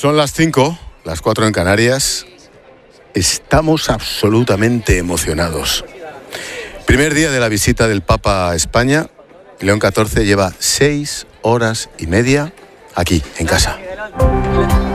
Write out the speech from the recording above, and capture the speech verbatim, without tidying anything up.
Son las cinco, las cuatro en Canarias. Estamos absolutamente emocionados. Primer día de la visita del Papa a España. León catorce lleva seis horas y media aquí, en casa.